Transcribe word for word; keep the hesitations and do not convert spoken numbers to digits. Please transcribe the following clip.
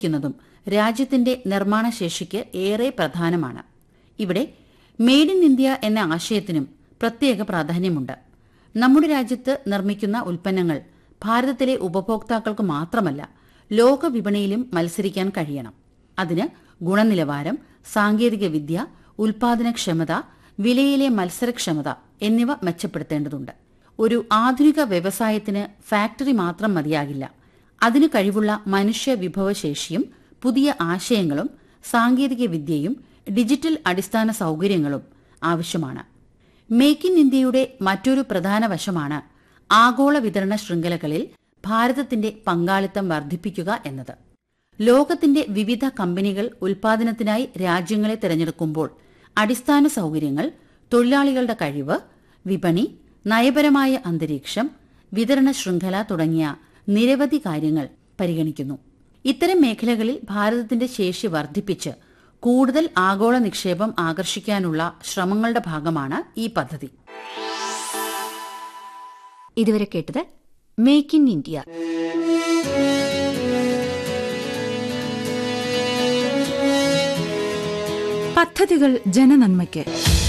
ുന്നതും രാജ്യത്തിന്റെ നിർമ്മാണശേഷിക്ക് ഏറെ പ്രധാനമാണ്. ഇവിടെ മെയ്ഡ് ഇൻ ഇന്ത്യ എന്ന ആശയത്തിനും പ്രത്യേക പ്രാധാന്യമുണ്ട്. നമ്മുടെ രാജ്യത്ത് നിർമ്മിക്കുന്ന ഉൽപ്പന്നങ്ങൾ ഭാരതത്തിലെ ഉപഭോക്താക്കൾക്ക് മാത്രമല്ല, ലോക വിപണിയിലും മത്സരിക്കാൻ കഴിയണം. അതിന് ഗുണനിലവാരം, സാങ്കേതികവിദ്യ, ഉൽപാദനക്ഷമത, വിലയിലെ മത്സരക്ഷമത എന്നിവ മെച്ചപ്പെടുത്തേണ്ടതുണ്ട്. ഒരു ആധുനിക വ്യവസായത്തിന് ഫാക്ടറി മാത്രം മതിയാകില്ല. അതിനു കഴിവുള്ള മനുഷ്യ വിഭവശേഷിയും പുതിയ ആശയങ്ങളും സാങ്കേതിക വിദ്യയും ഡിജിറ്റൽ അടിസ്ഥാന സൗകര്യങ്ങളും ആവശ്യമാണ്. മേക്ക് ഇൻ ഇന്ത്യയുടെ മറ്റൊരു പ്രധാന വശമാണ് ആഗോള വിതരണ ശൃംഖലകളിൽ ഭാരതത്തിന്റെ പങ്കാളിത്തം വർദ്ധിപ്പിക്കുക എന്നത്. ലോകത്തിന്റെ വിവിധ കമ്പനികൾ ഉൽപാദനത്തിനായി രാജ്യങ്ങളെ തിരഞ്ഞെടുക്കുമ്പോൾ അടിസ്ഥാന സൗകര്യങ്ങൾ, തൊഴിലാളികളുടെ കഴിവ്, വിപണി, നയപരമായ അന്തരീക്ഷം, വിതരണ ശൃംഖല തുടങ്ങിയ നിരവധി കാര്യങ്ങൾ പരിഗണിക്കുന്നു. ഇത്തരം മേഖലകളിൽ ഭാരതത്തിന്റെ ശേഷി വർദ്ധിപ്പിച്ച് കൂടുതൽ ആഗോള നിക്ഷേപം ആകർഷിക്കാനുള്ള ശ്രമങ്ങളുടെ ഭാഗമാണ് ഈ പദ്ധതി. ഇതുവരെ കേട്ടത് മേക്ക് ഇൻ ഇന്ത്യ. പദ്ധതികൾ ജനനന്മയ്ക്ക്.